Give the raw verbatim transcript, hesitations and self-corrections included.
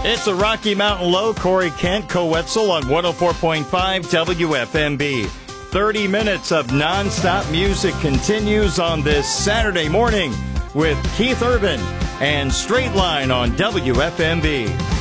It's a Rocky Mountain Low. Corey Kent, Co-Wetzel on one oh four point five W F M B. thirty minutes of nonstop music continues on this Saturday morning with Keith Urban and Straight Line on W F M B.